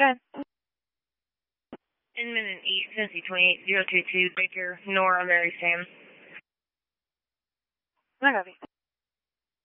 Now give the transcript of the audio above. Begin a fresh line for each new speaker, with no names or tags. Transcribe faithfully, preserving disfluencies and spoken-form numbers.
Good.
Inman and East, Tennessee twenty-eight zero two two, Baker, Nora, Mary, Sam.
I copy.